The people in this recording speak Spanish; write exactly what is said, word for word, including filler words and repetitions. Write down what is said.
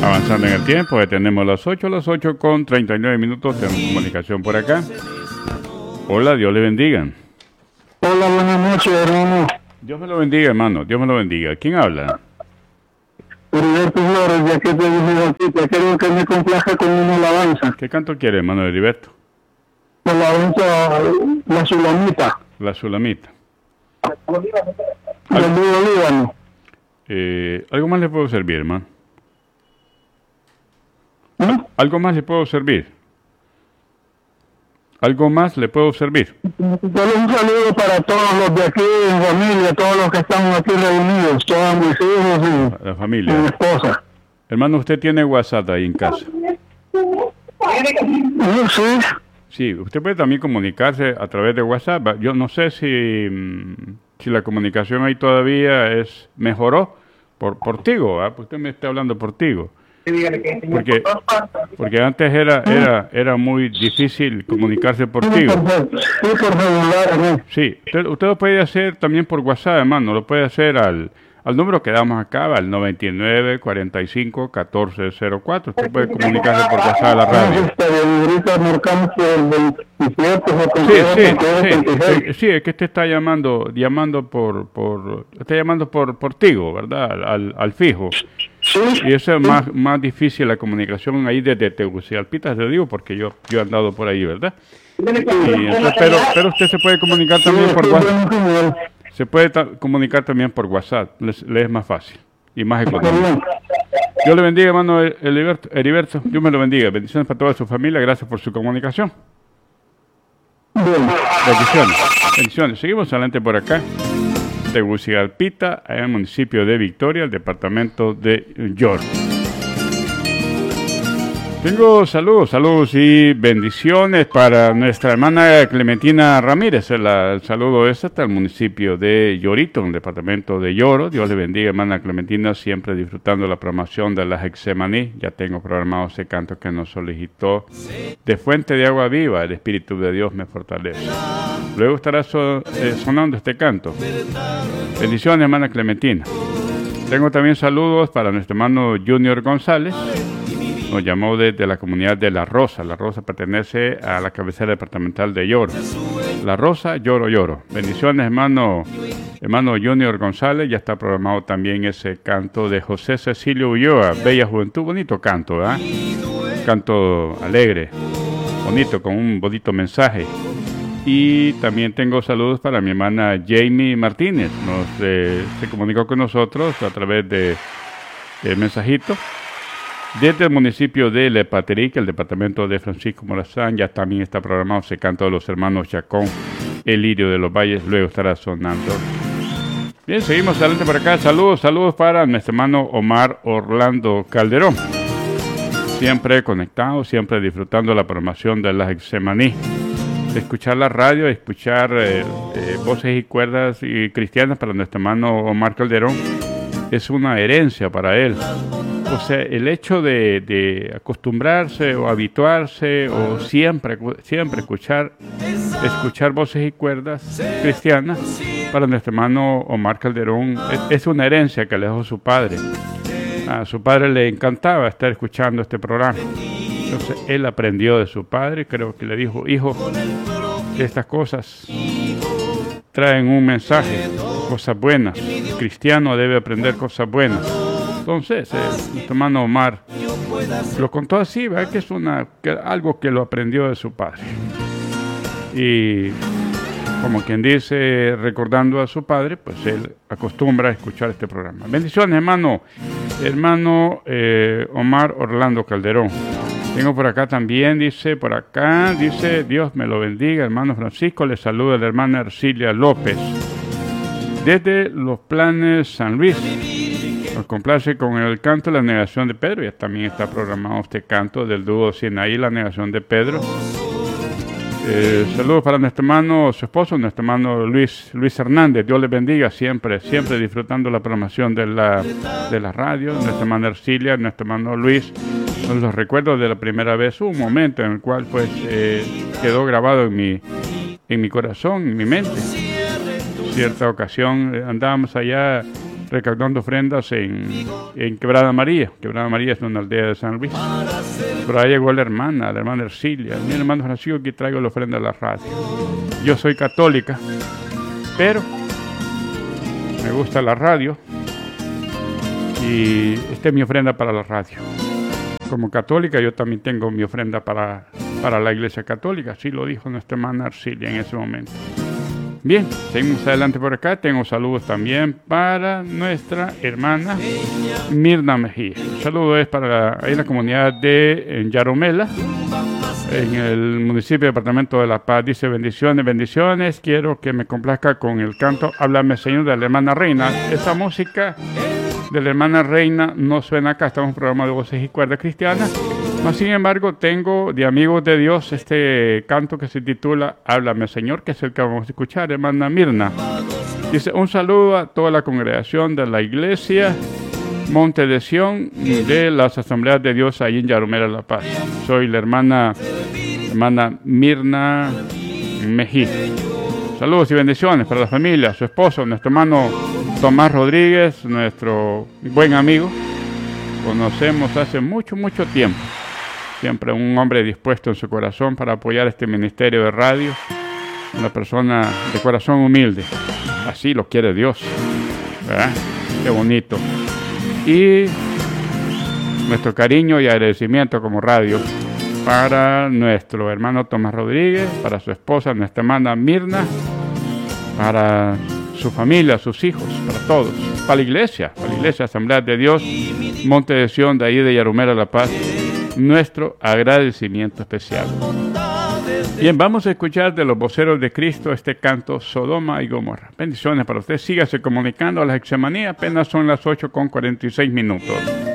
Avanzando en el tiempo, ya tenemos las ocho, las ocho con treinta y nueve minutos, tenemos comunicación por acá. Hola, Dios le bendiga. Hola, buenas noches, hermano. Dios me lo bendiga, hermano, Dios me lo bendiga. ¿Quién habla? Heriberto Flores, de aquí de Guajira. Quiero que me complaja con una alabanza. ¿Qué canto quiere, hermano Heriberto? La alabanza, la Sulamita. La Sulamita. Del Río Líbano. Eh, ¿Algo más le puedo servir, hermano? ¿Eh? ¿Algo más le puedo servir? ¿Algo más le puedo servir? Solo un saludo para todos los de aquí en familia, todos los que estamos aquí reunidos, todos mis hijos y La familia. mi esposa. Hermano, ¿usted tiene WhatsApp ahí en casa? ¿Eh? Sí. Sí, usted puede también comunicarse a través de WhatsApp. Yo no sé si, si la comunicación ahí todavía es mejoró por Portigo, ¿eh? Pues usted me está hablando Portigo. Porque, porque antes era, era, era muy difícil comunicarse por Tigo. Sí, por celular. Sí, usted, usted lo puede hacer también por WhatsApp, hermano. Lo puede hacer al, al número que damos acá, al noventa y nueve, cuarenta y cinco, catorce cero cuatro. Usted puede comunicarse por WhatsApp a la radio. Sí, sí, sí, sí, es que usted está llamando, llamando por, por, está llamando por, por Tigo, ¿verdad? Al, al fijo. Sí. Y eso es más, más difícil la comunicación ahí desde Tegucigalpita, te digo, porque yo, yo he andado por ahí, ¿verdad? Y entonces, pero, pero usted se puede comunicar también por WhatsApp. Se puede comunicar también por WhatsApp, le, le es más fácil y más económico. Dios le bendiga, hermano Heriberto, Heriberto. Dios me lo bendiga. Bendiciones para toda su familia. Gracias por su comunicación. Bendiciones. Bendiciones. Seguimos adelante por acá. Tegucigalpita, en el municipio de Victoria, el departamento de York. Tengo saludos, saludos y bendiciones para nuestra hermana Clementina Ramírez. El, el saludo es hasta el municipio de Yorito, en el departamento de Yoro. Dios le bendiga, hermana Clementina, siempre disfrutando la programación de la Hexemaní. Ya tengo programado ese canto que nos solicitó. De fuente de agua viva, el Espíritu de Dios me fortalece. Luego estará so, eh, sonando este canto. Bendiciones, hermana Clementina. Tengo también saludos para nuestro hermano Junior González. Nos llamó desde la comunidad de La Rosa. La Rosa pertenece a la cabecera departamental de Yoro. La Rosa, Yoro, Yoro. Bendiciones, hermano, hermano Junior González. Ya está programado también ese canto de José Cecilio Ulloa. Bella Juventud, bonito canto, ¿verdad? Canto alegre, bonito, con un bonito mensaje. Y también tengo saludos para mi hermana Jamie Martínez. Nos, eh, se comunicó con nosotros a través de, de mensajito. Desde el municipio de Lepaterica, el departamento de Francisco Morazán, ya también está programado ese canto de los hermanos Chacón, el lirio de los valles, luego estará sonando. Bien, seguimos adelante por acá. Saludos, saludos para nuestro hermano Omar Orlando Calderón. Siempre conectado, siempre disfrutando la programación de la Hexemaní. Escuchar la radio, escuchar eh, eh, voces y cuerdas y cristianas para nuestro hermano Omar Calderón es una herencia para él. O sea, el hecho de, de acostumbrarse o habituarse o siempre, siempre escuchar, escuchar voces y cuerdas cristianas para nuestro hermano Omar Calderón es, es una herencia que le dejó su padre. A su padre le encantaba estar escuchando este programa. Entonces él aprendió de su padre, creo que le dijo, hijo, estas cosas traen un mensaje, cosas buenas. El cristiano debe aprender cosas buenas. Entonces, eh, nuestro hermano Omar lo contó así, ¿verdad? Que es una, que, algo que lo aprendió de su padre. Y como quien dice, recordando a su padre, pues él acostumbra a escuchar este programa. Bendiciones, hermano, hermano eh, Omar Orlando Calderón. Tengo por acá también, dice, por acá, dice, Dios me lo bendiga, hermano Francisco, le saluda la hermana Ercilia López. Desde Los Planes San Luis. Nos complace con el canto La Negación de Pedro. Ya también está programado este canto del dúo Sinaí, La Negación de Pedro. Eh, saludos para nuestro hermano, su esposo, nuestro hermano Luis Luis Hernández. Dios les bendiga siempre, siempre disfrutando la programación de la, de la radio. Nuestra hermana Ercilia, nuestro hermano Luis. Los recuerdo de la primera vez, un momento en el cual pues eh, quedó grabado en mi, en mi corazón, en mi mente. Cierta ocasión eh, andábamos allá recaudando ofrendas en, en Quebrada María. Quebrada María es una aldea de San Luis. Pero ahí llegó la hermana, la hermana Ercilia. Mi hermano Francisco, que traigo la ofrenda a la radio. Yo soy católica, pero me gusta la radio y esta es mi ofrenda para la radio. Como católica yo también tengo mi ofrenda para, para la Iglesia Católica, así lo dijo nuestra hermana Arcilia en ese momento. Bien, seguimos adelante por acá. Tengo saludos también para nuestra hermana Mirna Mejía. El saludo es para ahí en la comunidad de en Yaromela, en el municipio departamento de La Paz. Dice: bendiciones, bendiciones. Quiero que me complazca con el canto Háblame Señor de la hermana Reina. Esa música de la hermana Reina no suena acá. Estamos en un programa de voces y cuerdas cristianas. Mas, sin embargo, tengo de Amigos de Dios este canto que se titula Háblame Señor, que es el que vamos a escuchar, hermana Mirna. Dice: un saludo a toda la congregación de la iglesia Monte de Sion de las Asambleas de Dios ahí en Yaromela, La Paz. Soy la hermana, hermana Mirna Mejía. Saludos y bendiciones para la familia, su esposo, nuestro hermano Tomás Rodríguez, nuestro buen amigo. Conocemos hace mucho, mucho tiempo. Siempre un hombre dispuesto en su corazón para apoyar este ministerio de radio. Una persona de corazón humilde. Así lo quiere Dios, ¿verdad? Qué bonito. Y nuestro cariño y agradecimiento como radio para nuestro hermano Tomás Rodríguez, para su esposa, nuestra hermana Mirna, para su familia, sus hijos, para todos, para la iglesia, para la iglesia Asamblea de Dios, Monte de Sion, de ahí de Yaromela, La Paz, nuestro agradecimiento especial. Bien, vamos a escuchar de los voceros de Cristo este canto Sodoma y Gomorra. Bendiciones para usted, sígase comunicando a la Hexamanía, apenas son las ocho con cuarenta y seis minutos.